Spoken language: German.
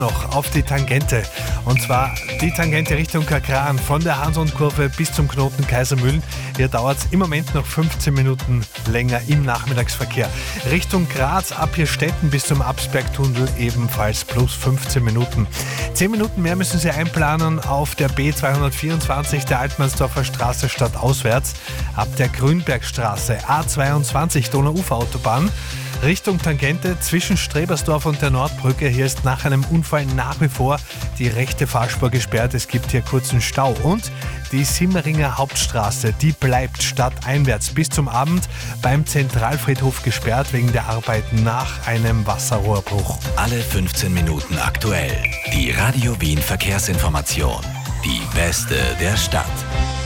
noch auf die Tangente. Und zwar die Tangente Richtung Kakran von der Hansund-Kurve bis zum Knoten Kaisermühlen. Hier dauert es im Moment noch 15 Minuten länger im Nachmittagsverkehr. Richtung Graz ab Hirstetten bis zum Absbergtunnel ebenfalls plus 15 Minuten. 10 Minuten mehr müssen Sie einplanen auf der B224 der Altmannsdorfer Straße stadtauswärts. Ab der Grünbergstraße A22 Donau-Ufer-Autobahn Richtung Tangente zwischen Strebersdorf und der Nordbrücke. Hier ist nach einem Unfall nach wie vor die rechte Fahrspur gesperrt. Es gibt hier kurzen Stau. Und die Simmeringer Hauptstraße, die bleibt stadteinwärts bis zum Abend beim Zentralfriedhof gesperrt wegen der Arbeiten nach einem Wasserrohrbruch. Alle 15 Minuten aktuell. Die Radio Wien Verkehrsinformation. Die beste der Stadt.